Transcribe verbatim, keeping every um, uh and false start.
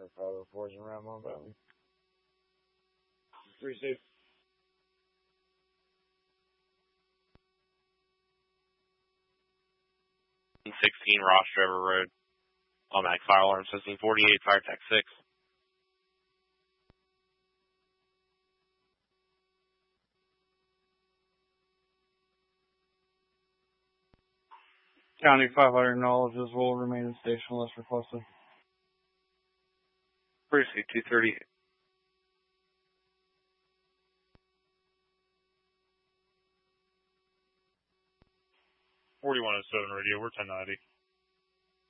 Or five oh fours in Ramon Valley. Three safe. sixteen Ross River Road. Automatic fire alarm system forty-eight, fire tech six. County five hundred acknowledges will remain in station unless requested. Precinct two thirty-eight. forty-one oh seven radio, we're ten ninety.